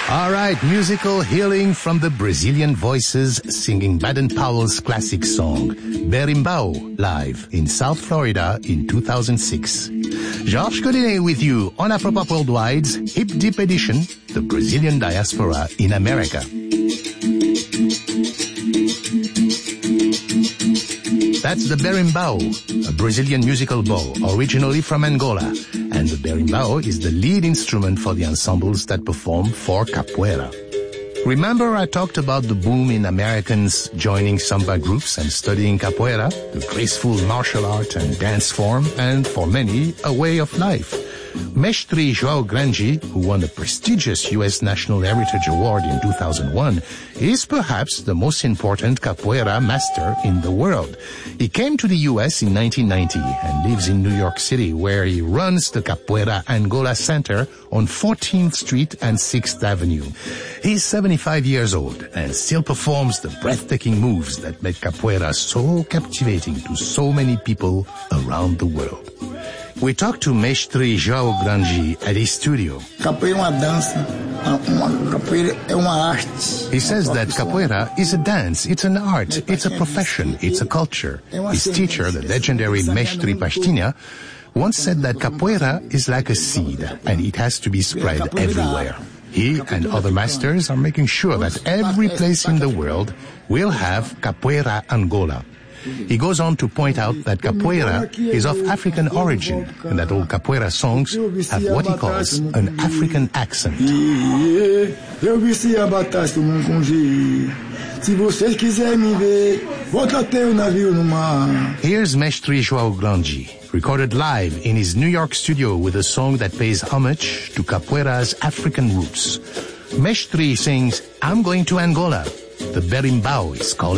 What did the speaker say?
All right, musical healing from the Brazilian voices singing Baden-Powell's classic song, Berimbau, live in South Florida in 2006. Georges Collinet with you on Afropop Worldwide's Hip Deep Edition, the Brazilian diaspora in America. That's the berimbau, a Brazilian musical bow originally from Angola, and the berimbau is the lead instrument for the ensembles that perform for capoeira. Remember I talked about the boom in Americans joining samba groups and studying capoeira, the graceful martial art and dance form, and for many, a way of life. Mestre João Grande, who won a prestigious U.S. National Heritage Award in 2001, is perhaps the most important capoeira master in the world. He came to the U.S. in 1990 and lives in New York City, where he runs the Capoeira Angola Center on 14th Street and 6th Avenue. He's 75 years old and still performs the breathtaking moves that make capoeira so captivating to so many people around the world. We talked to Mestre João Grande at his studio. Capoeira é uma dança, capoeira é uma arte. He says that capoeira is a dance, it's an art, it's a profession, it's a culture. His teacher, the legendary Mestre Pastinha, once said that capoeira is like a seed and it has to be spread everywhere. He and other masters are making sure that every place in the world will have Capoeira Angola. He goes on to point out that capoeira is of African origin and that all capoeira songs have what he calls an African accent. Here's Mestre João Grande, recorded live in his New York studio with a song that pays homage to capoeira's African roots. Mestre sings, "I'm going to Angola." The berimbau is calling.